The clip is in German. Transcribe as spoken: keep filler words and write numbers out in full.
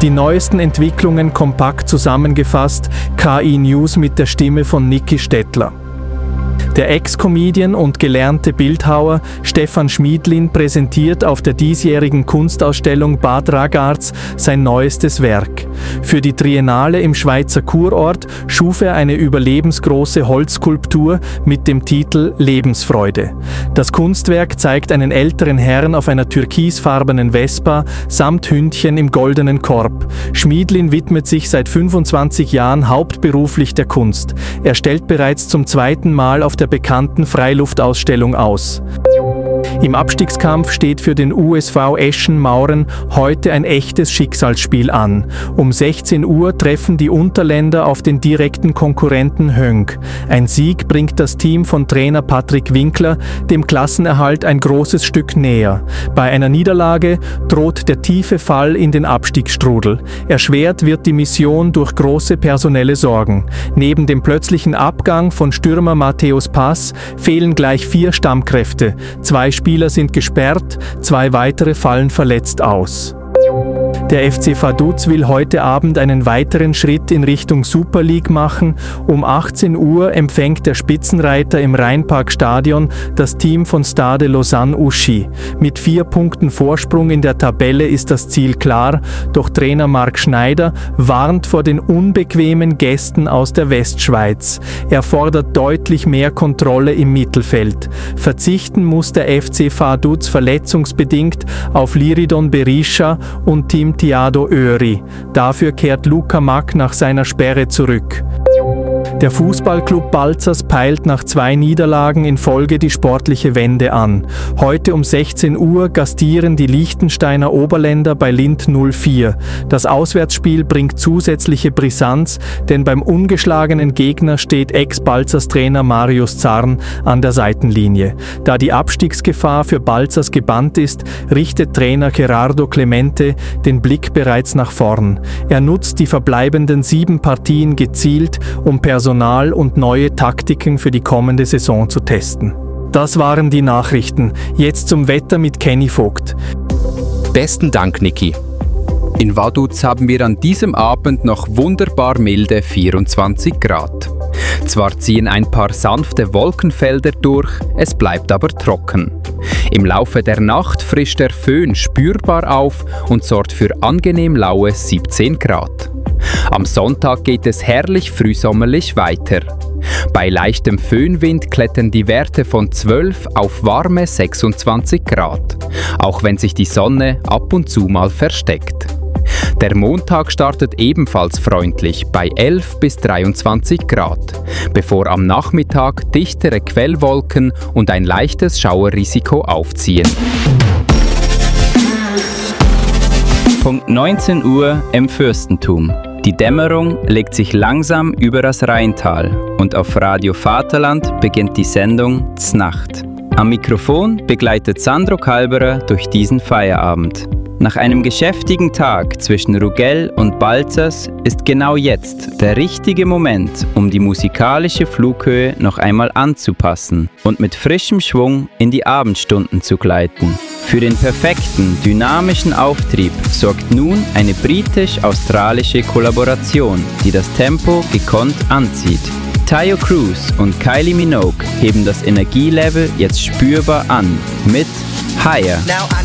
Die neuesten Entwicklungen kompakt zusammengefasst, K I News mit der Stimme von Niki Stettler. Der Ex-Comedian und gelernte Bildhauer Stefan Schmiedlin präsentiert auf der diesjährigen Kunstausstellung Bad Ragaz sein neuestes Werk. Für die Triennale im Schweizer Kurort schuf er eine überlebensgroße Holzskulptur mit dem Titel Lebensfreude. Das Kunstwerk zeigt einen älteren Herrn auf einer türkisfarbenen Vespa samt Hündchen im goldenen Korb. Schmiedlin widmet sich seit fünfundzwanzig Jahren hauptberuflich der Kunst. Er stellt bereits zum zweiten Mal auf der bekannten Freiluftausstellung aus. Im Abstiegskampf steht für den U S V Eschen-Mauren heute ein echtes Schicksalsspiel an. Um sechzehn Uhr treffen die Unterländer auf den direkten Konkurrenten Höngg. Ein Sieg bringt das Team von Trainer Patrick Winkler dem Klassenerhalt ein großes Stück näher. Bei einer Niederlage droht der tiefe Fall in den Abstiegsstrudel. Erschwert wird die Mission durch große personelle Sorgen. Neben dem plötzlichen Abgang von Stürmer Matthäus Pass fehlen gleich vier Stammkräfte. Zwei Spieler sind gesperrt, zwei weitere fallen verletzt aus. Der F C Vaduz will heute Abend einen weiteren Schritt in Richtung Super League machen. Um achtzehn Uhr empfängt der Spitzenreiter im Rheinparkstadion das Team von Stade Lausanne-Uschi. Mit vier Punkten Vorsprung in der Tabelle ist das Ziel klar, doch Trainer Marc Schneider warnt vor den unbequemen Gästen aus der Westschweiz. Er fordert deutlich mehr Kontrolle im Mittelfeld. Verzichten muss der F C Vaduz verletzungsbedingt auf Liridon Berisha und Tim Thiago Öri. Dafür kehrt Luca Mack nach seiner Sperre zurück. Der Fußballclub Balzers peilt nach zwei Niederlagen in Folge die sportliche Wende an. Heute um sechzehn Uhr gastieren die Liechtensteiner Oberländer bei Linth null vier. Das Auswärtsspiel bringt zusätzliche Brisanz, denn beim ungeschlagenen Gegner steht Ex-Balzers-Trainer Marius Zarn an der Seitenlinie. Da die Abstiegsgefahr für Balzers gebannt ist, richtet Trainer Gerardo Clemente den Blick bereits nach vorn. Er nutzt die verbleibenden sieben Partien gezielt, um Personal und neue Taktiken für die kommende Saison zu testen. Das waren die Nachrichten. Jetzt zum Wetter mit Kenny Vogt. Besten Dank, Niki. In Vaduz haben wir an diesem Abend noch wunderbar milde vierundzwanzig Grad. Zwar ziehen ein paar sanfte Wolkenfelder durch, es bleibt aber trocken. Im Laufe der Nacht frischt der Föhn spürbar auf und sorgt für angenehm laue siebzehn Grad. Am Sonntag geht es herrlich frühsommerlich weiter. Bei leichtem Föhnwind klettern die Werte von zwölf auf warme sechsundzwanzig Grad, auch wenn sich die Sonne ab und zu mal versteckt. Der Montag startet ebenfalls freundlich bei elf bis dreiundzwanzig Grad, bevor am Nachmittag dichtere Quellwolken und ein leichtes Schauerrisiko aufziehen. Punkt neunzehn Uhr im Fürstentum. Die Dämmerung legt sich langsam über das Rheintal und auf Radio Vaterland beginnt die Sendung Znacht. Am Mikrofon begleitet Sandro Kalberer durch diesen Feierabend. Nach einem geschäftigen Tag zwischen Rugell und Balzers ist genau jetzt der richtige Moment, um die musikalische Flughöhe noch einmal anzupassen und mit frischem Schwung in die Abendstunden zu gleiten. Für den perfekten, dynamischen Auftrieb sorgt nun eine britisch-australische Kollaboration, die das Tempo gekonnt anzieht. Taio Cruz und Kylie Minogue heben das Energielevel jetzt spürbar an mit Higher. Now I